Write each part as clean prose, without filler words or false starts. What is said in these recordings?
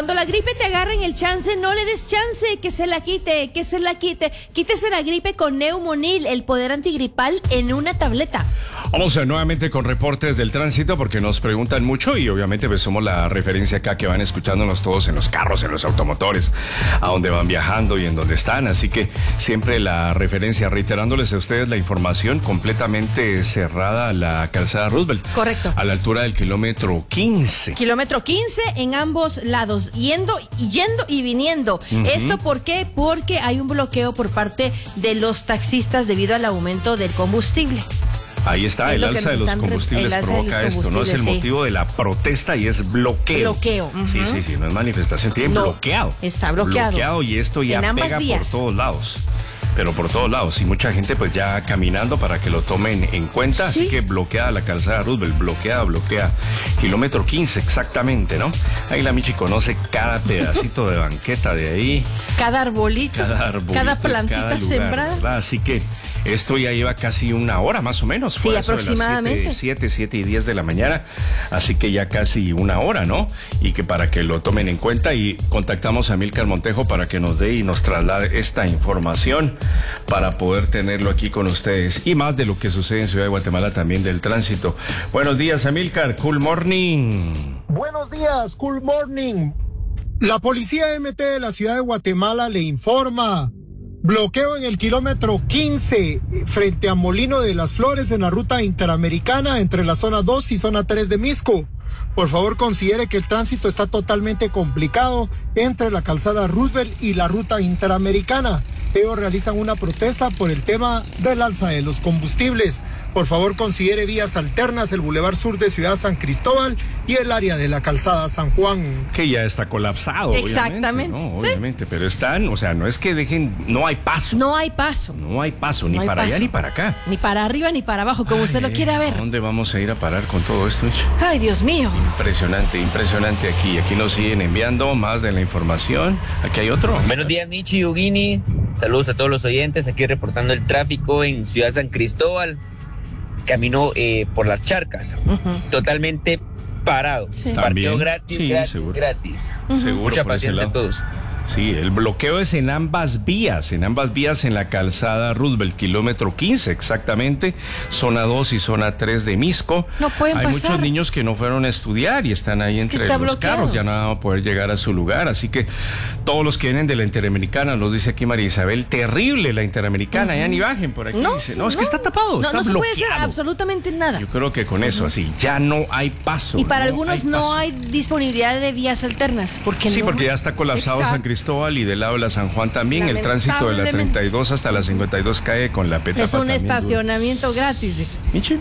Cuando la gripe te agarra en el chance, no le des chance, que se la quite. Quítese la gripe con Neumonil, el poder antigripal en una tableta. Vamos nuevamente con reportes del tránsito porque nos preguntan mucho y obviamente pues somos la referencia acá que van escuchándonos todos en los carros, en los automotores, a donde van viajando y en donde están. Así que siempre la referencia, reiterándoles a ustedes la información completamente cerrada a la calzada Roosevelt. Correcto. A la altura del kilómetro 15. Kilómetro 15 en ambos lados, yendo y viniendo. ¿Esto por qué? Porque hay un bloqueo por parte de los taxistas debido al aumento del combustible. Ahí está, el alza de los combustibles provoca esto, ¿no? Es el motivo de la protesta y es bloqueo. Bloqueo. Sí, no es manifestación, tiene bloqueado. Está bloqueado. Bloqueado y esto ya pega por todos lados. Pero por todos lados, y mucha gente pues ya caminando para que lo tomen en cuenta, así que bloqueada la calzada Roosevelt, bloquea, kilómetro 15 exactamente, ¿no? Ahí la Michi conoce cada pedacito de banqueta de ahí. Cada arbolito, cada plantita cada lugar, sembrada. ¿verdad? Así que esto ya lleva casi una hora más o menos. Sí, aproximadamente. 7 y 10 de la mañana, así que ya casi una hora, ¿no? Y que para que lo tomen en cuenta y contactamos a Amílcar Montejo para que nos dé y nos traslade esta información para poder tenerlo aquí con ustedes y más de lo que sucede en Ciudad de Guatemala también del tránsito. Buenos días, Amílcar, cool morning. Buenos días, cool morning. La policía MT de la Ciudad de Guatemala le informa: bloqueo en el kilómetro 15 frente a Molino de las Flores en la ruta interamericana entre la zona 2 y zona 3 de Misco. Por favor, considere que el tránsito está totalmente complicado entre la calzada Roosevelt y la ruta interamericana. Ellos realizan una protesta por el tema del alza de los combustibles. Por favor, considere vías alternas, el Boulevard Sur de Ciudad San Cristóbal y el área de la calzada San Juan. Que ya está colapsado, exactamente. Obviamente, ¿no? Obviamente, pero están, o sea, no es que dejen, no hay paso. No hay paso, ni para allá ni para acá. Ni para arriba ni para abajo, como usted lo quiera ver. ¿A dónde vamos a ir a parar con todo esto, Mich? Ay, Dios mío. Impresionante aquí. Aquí nos siguen enviando más de la información. Aquí hay otro. Buenos días, Michi y Ugini. Saludos a todos los oyentes. Aquí reportando el tráfico en Ciudad San Cristóbal. Camino por las charcas. Totalmente parado. Sí. Parqueo gratis. Seguro. Mucha paciencia a todos. Sí, el bloqueo es en ambas vías en la calzada Roosevelt, kilómetro 15 exactamente, zona 2 y zona 3 de Misco. No pueden Hay pasar. muchos niños que no fueron a estudiar y están ahí entre los bloqueado. carros, ya no van a poder llegar a su lugar, así que todos los que vienen de la Interamericana, nos dice aquí María Isabel, terrible la Interamericana, ya ni bajen por aquí. Dice, es que está tapado, está no bloqueado. No se puede hacer absolutamente nada. Yo creo que con eso así, ya no hay paso. Y para algunos no hay disponibilidad de vías alternas. Porque ya está colapsado San Cristóbal y del lado de la San Juan también. El tránsito de la 32 hasta la 52 cae con la petapa. Es un estacionamiento gratis, dice. Michi,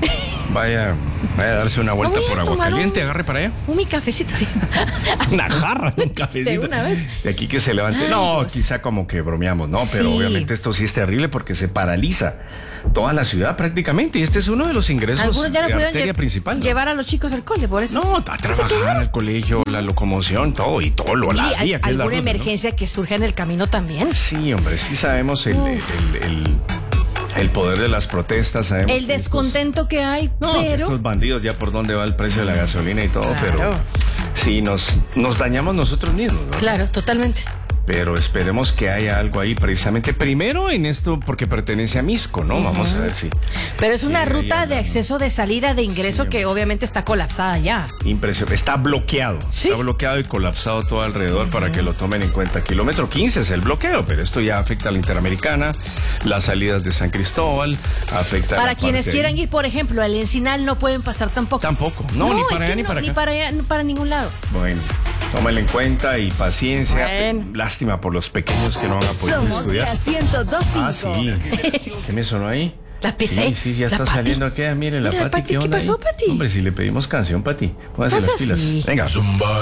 vaya a darse una vuelta por Aguacaliente, agarre para allá. Mi cafecito, sí. Una jarra, un cafecito. De una vez. De aquí que se levante. Ay, no, Dios. quizá como que bromeamos, ¿no? Pero obviamente esto sí es terrible porque se paraliza toda la ciudad prácticamente. Y este es uno de los ingresos algunos ya no de pueden arteria principal, ¿no? Llevar a los chicos al cole, por eso. No, a trabajar, al colegio, la locomoción, todo y todo lo la vía. ¿Alguna emergencia que surja en el camino también? Sí, hombre, sí sabemos el poder de las protestas, sabemos el descontento que hay, pero estos bandidos ya por dónde va el precio de la gasolina y todo, pero sí nos dañamos nosotros mismos, ¿no? Claro, totalmente. Pero esperemos que haya algo ahí precisamente primero en esto porque pertenece a Misco, ¿no? Vamos a ver si. Pero es una ruta de acceso, de salida, de ingreso que obviamente está colapsada ya. Impresionante. Está bloqueado. Sí. Está bloqueado y colapsado todo alrededor para que lo tomen en cuenta. Kilómetro 15 es el bloqueo, pero esto ya afecta a la Interamericana, las salidas de San Cristóbal, afecta para quienes quieran ir, por ejemplo, al Encinal no pueden pasar tampoco. Tampoco. No, ni para allá ni para acá. Ni para allá, ni para ningún lado. Bueno. Tómalo en cuenta y paciencia. Lástima por los pequeños que no van a poder estudiar. Somos 102.5. Sí. ¿Qué me sonó ahí? La PC. Sí, ya está saliendo aquí. Mire, la Pati, ¿qué onda? ¿Qué pasó, Pati? Hombre, si le pedimos canción, Pati. Póngase las pilas. Venga. Zumba.